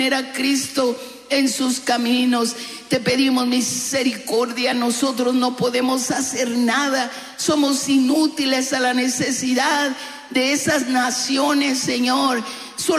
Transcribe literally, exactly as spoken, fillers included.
a Cristo en sus caminos. Te pedimos misericordia. Nosotros no podemos hacer nada. Somos inútiles a la necesidad de esas naciones, Señor.